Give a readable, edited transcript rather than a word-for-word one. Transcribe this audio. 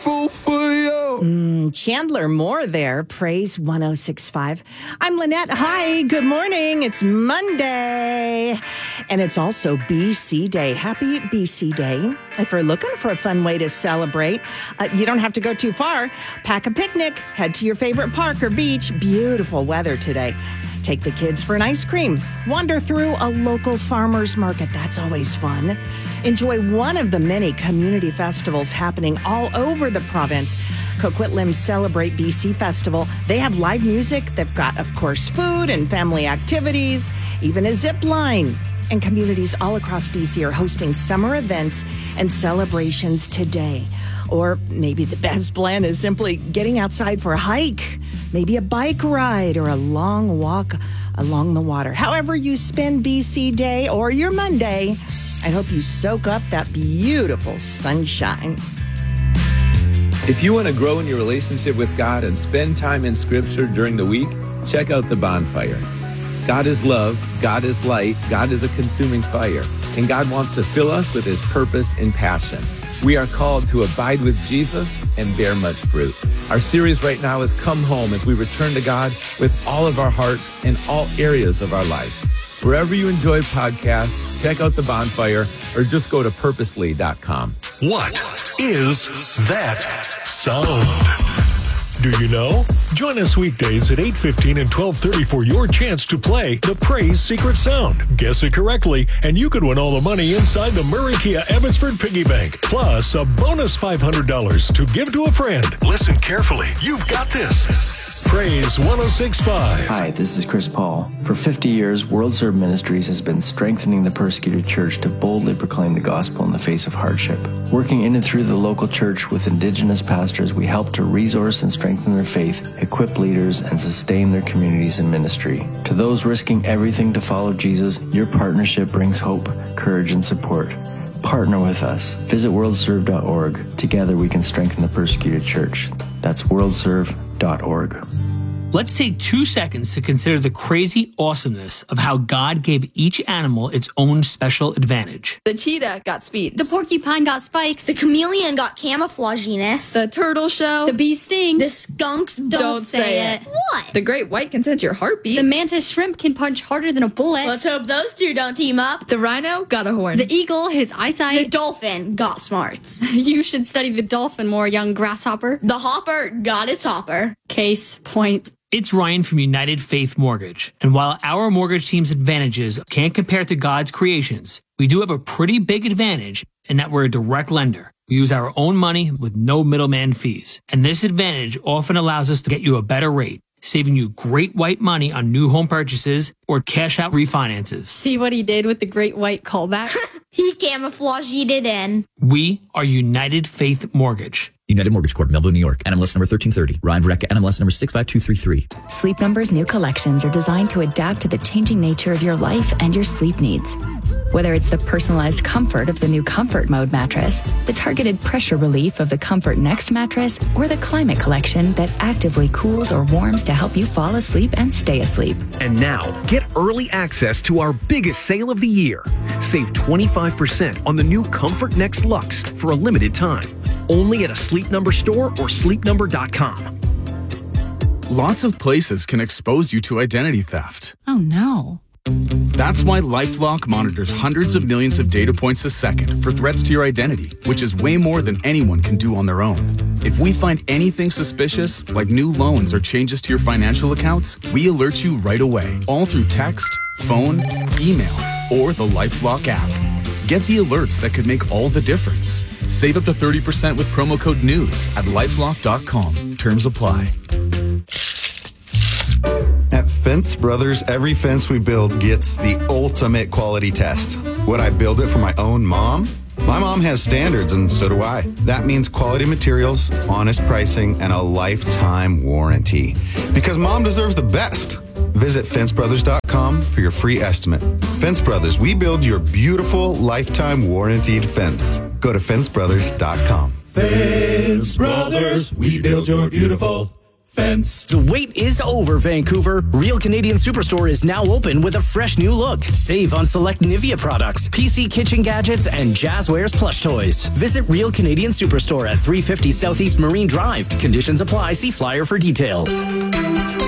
grateful for you. Chandler Moore there, Praise 106.5. I'm Lynette. Hi, good morning. It's Monday. And it's also BC Day. Happy BC Day. If you're looking for a fun way to celebrate, you don't have to go too far. Pack a picnic, head to your favorite park or beach. Beautiful weather today. Take the kids for an ice cream. Wander through a local farmer's market. That's always fun. Enjoy one of the many community festivals happening all over the province. Coquitlam Celebrate BC Festival. They have live music. They've got, of course, food and family activities, even a zip line. And communities all across BC are hosting summer events and celebrations today. Or maybe the best plan is simply getting outside for a hike, maybe a bike ride or a long walk along the water. However you spend BC Day or your Monday, I hope you soak up that beautiful sunshine. If you want to grow in your relationship with God and spend time in Scripture during the week, check out The Bonfire. God is love, God is light, God is a consuming fire, and God wants to fill us with His purpose and passion. We are called to abide with Jesus and bear much fruit. Our series right now is Come Home as we return to God with all of our hearts in all areas of our life. Wherever you enjoy podcasts, check out The Bonfire or just go to purposely.com. What is that sound? Do you know? Join us weekdays at 8:15 and 12:30 for your chance to play the Praise Secret Sound. Guess it correctly, and you could win all the money inside the Murray Kia Abbotsford Piggy Bank. Plus, a bonus $500 to give to a friend. Listen carefully. You've got this. Praise 106.5. Hi, this is Chris Paul. For 50 years, World Serve Ministries has been strengthening the persecuted church to boldly proclaim the gospel in the face of hardship. Working in and through the local church with Indigenous pastors, we help to resource and strengthen their faith, equip leaders, and sustain their communities and ministry. To those risking everything to follow Jesus, your partnership brings hope, courage, and support. Partner with us. Visit worldserve.org. Together we can strengthen the persecuted church. That's worldserve.org. Let's take 2 seconds to consider the crazy awesomeness of how God gave each animal its own special advantage. The cheetah got speed. The porcupine got spikes. The chameleon got camouflaginess. The turtle shell. The bee sting. The skunks Don't say it. What? The great white can sense your heartbeat. The mantis shrimp can punch harder than a bullet. Let's hope those two don't team up. The rhino got a horn. The eagle, his eyesight. The dolphin got smarts. You should study the dolphin more, young grasshopper. The hopper got its hopper. Case point. It's Ryan from United Faith Mortgage. And while our mortgage team's advantages can't compare to God's creations, we do have a pretty big advantage in that we're a direct lender. We use our own money with no middleman fees. And this advantage often allows us to get you a better rate, saving you great white money on new home purchases or cash out refinances. See what he did with the great white callback? He camouflaged it in. We are United Faith Mortgage. United Mortgage Corp, Melville, New York. NMLS number 1330. Ryan Verrecka, NMLS number 65233. Sleep Number's new collections are designed to adapt to the changing nature of your life and your sleep needs. Whether it's the personalized comfort of the new Comfort Mode mattress, the targeted pressure relief of the Comfort Next mattress, or the Climate Collection that actively cools or warms to help you fall asleep and stay asleep. And now, get early access to our biggest sale of the year. Save 25% on the new Comfort Next Luxe for a limited time. Only at a Sleep Number store or sleepnumber.com. Lots of places can expose you to identity theft. Oh no. That's why LifeLock monitors hundreds of millions of data points a second for threats to your identity, which is way more than anyone can do on their own. If we find anything suspicious, like new loans or changes to your financial accounts, we alert you right away, all through text, phone, email, or the LifeLock app. Get the alerts that could make all the difference. Save up to 30% with promo code NEWS at lifelock.com. Terms apply. At Fence Brothers, every fence we build gets the ultimate quality test. Would I build it for my own mom? My mom has standards, and so do I. That means quality materials, honest pricing, and a lifetime warranty. Because mom deserves the best. Visit fencebrothers.com for your free estimate. Fence Brothers, we build your beautiful lifetime warranted fence. Go to fencebrothers.com. Fence Brothers, we build your beautiful Fence. The wait is over, Vancouver. Real Canadian Superstore is now open with a fresh new look. Save on select Nivea products, PC kitchen gadgets, and Jazzwares plush toys. Visit Real Canadian Superstore at 350 Southeast Marine Drive. Conditions apply. See flyer for details.